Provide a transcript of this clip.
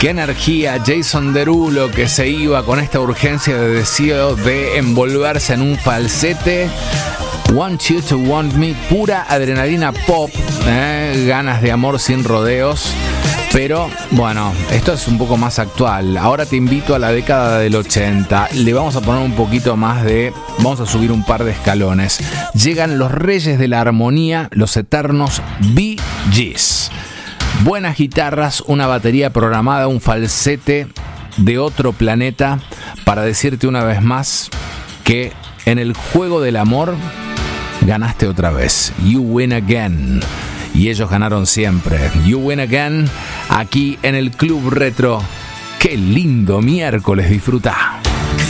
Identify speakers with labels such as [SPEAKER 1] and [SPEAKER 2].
[SPEAKER 1] Qué energía, Jason Derulo, que se iba con esta urgencia de deseo de envolverse en un falsete. Want You to Want Me, pura adrenalina pop, ganas de amor sin rodeos. Pero bueno, esto es un poco más actual. Ahora te invito a la década del 80. Le vamos a poner un poquito más de... Vamos a subir un par de escalones. Llegan los reyes de la armonía, los eternos Bee Gees. Buenas guitarras, una batería programada, un falsete de otro planeta para decirte una vez más que en el juego del amor ganaste otra vez. You win again. Y ellos ganaron siempre. You win again, aquí en el Club Retro. ¡Qué lindo miércoles! Disfruta.